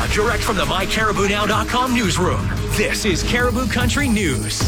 Now, direct from the MyCaribouNow.com newsroom, this is Caribou Country News.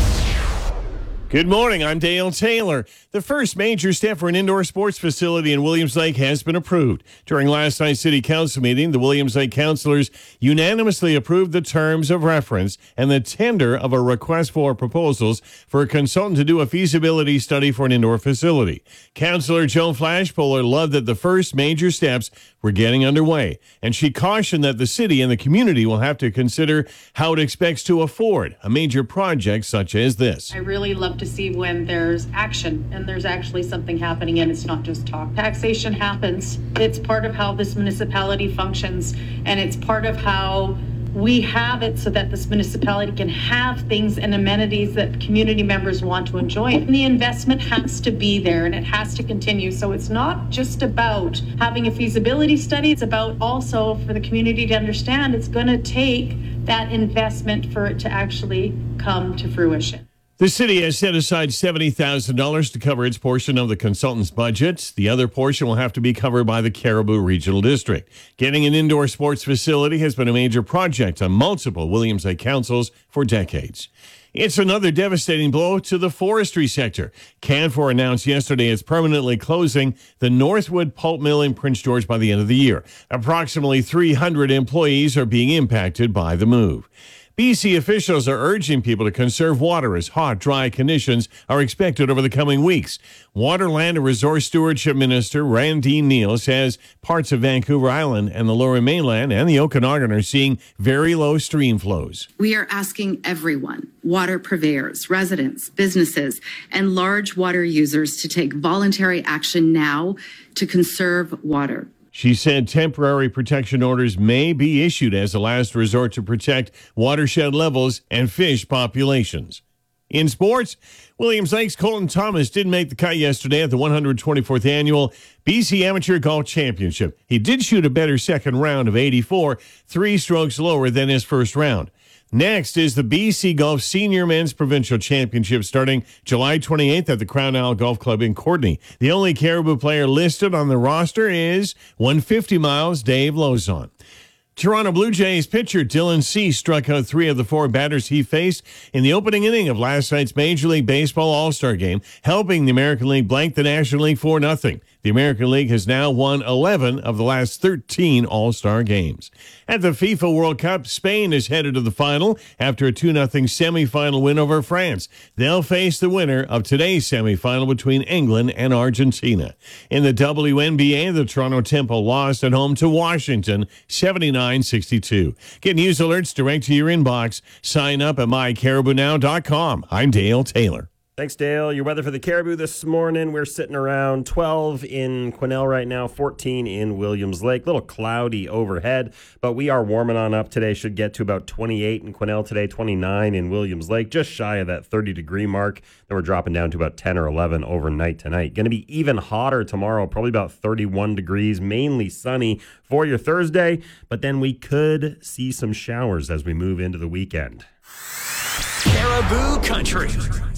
Good morning, I'm Dale Taylor. The first major step for an indoor sports facility in Williams Lake has been approved. During last night's City Council meeting, the Williams Lake councilors unanimously approved the terms of reference and the tender of a request for proposals for a consultant to do a feasibility study for an indoor facility. Councilor Joan Flashpoller loved that the first major steps were getting underway, and she cautioned that the city and the community will have to consider how it expects to afford a major project such as this. I really love to see when there's action and there's actually something happening and it's not just talk. Taxation happens. It's part of how this municipality functions, and it's part of how we have it so that this municipality can have things and amenities that community members want to enjoy. And the investment has to be there and it has to continue. So it's not just about having a feasibility study. It's about also for the community to understand it's going to take that investment for it to actually come to fruition. The city has set aside $70,000 to cover its portion of the consultant's budget. The other portion will have to be covered by the Caribou Regional District. Getting an indoor sports facility has been a major project on multiple Williams Lake councils for decades. It's another devastating blow to the forestry sector. Canfor announced yesterday it's permanently closing the Northwood Pulp Mill in Prince George by the end of the year. Approximately 300 employees are being impacted by the move. BC officials are urging people to conserve water as hot, dry conditions are expected over the coming weeks. Water, Land and Resource Stewardship Minister Randy Neal says parts of Vancouver Island and the Lower Mainland and the Okanagan are seeing very low stream flows. We are asking everyone, water purveyors, residents, businesses, and large water users to take voluntary action now to conserve water. She said temporary protection orders may be issued as a last resort to protect watershed levels and fish populations. In sports, Williams Lake's Colton Thomas didn't make the cut yesterday at the 124th Annual BC Amateur Golf Championship. He did shoot a better second round of 84, 3 strokes lower than his first round. Next is the BC Golf Senior Men's Provincial Championship starting July 28th at the Crown Isle Golf Club in Courtenay. The only Caribou player listed on the roster is 150 miles Dave Lozon. Toronto Blue Jays pitcher Dylan Cease struck out 3 of the 4 batters he faced in the opening inning of last night's Major League Baseball All-Star Game, helping the American League blank the National League 4-0. The American League has now won 11 of the last 13 All-Star games. At the FIFA World Cup, Spain is headed to the final after a 2-0 semifinal win over France. They'll face the winner of today's semifinal between England and Argentina. In the WNBA, the Toronto Temple lost at home to Washington 79-62. Get news alerts direct to your inbox. Sign up at mycaribounow.com. I'm Dale Taylor. Thanks, Dale. Your weather for the Caribou this morning, we're sitting around 12 in Quesnel right now, 14 in Williams Lake. A little cloudy overhead, but we are warming on up today. Should get to about 28 in Quesnel today, 29 in Williams Lake, just shy of that 30-degree mark. Then we're dropping down to about 10 or 11 overnight tonight. Going to be even hotter tomorrow, probably about 31 degrees, mainly sunny for your Thursday, but then we could see some showers as we move into the weekend. Caribou Country.